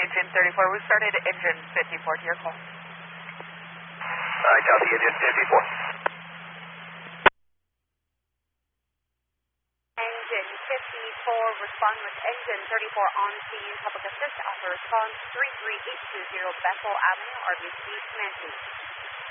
engine 34. We started engine 54 to your call. Copy, engine 54. Engine 54, respond with engine 34 on scene. Public assist, offer response 33820 Bethel Avenue, RBC Command 2.